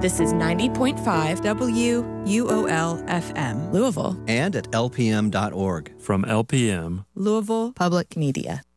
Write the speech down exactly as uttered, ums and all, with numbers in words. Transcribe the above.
This is ninety point five W U O L F M, Louisville. And at L P M dot org. From L P M, Louisville Public Media.